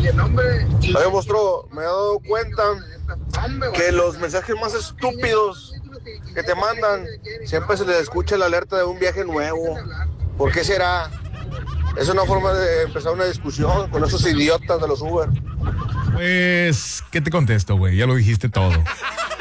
Oye, monstruo, me he dado cuenta que los mensajes más estúpidos que te mandan siempre se les escucha la alerta de un viaje nuevo. ¿Por qué será? Es una forma de empezar una discusión con esos idiotas de los Uber. Pues, ¿qué te contesto, güey? Ya lo dijiste todo.